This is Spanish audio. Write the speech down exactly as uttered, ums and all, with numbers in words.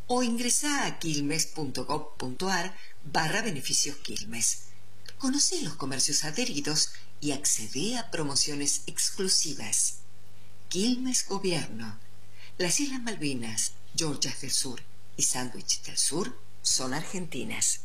o ingresá a quilmes.gov.ar barra beneficios Quilmes. Conoce los comercios adheridos y accede a promociones exclusivas. Quilmes Gobierno. Las Islas Malvinas, Georgias del Sur y Sándwich del Sur son argentinas.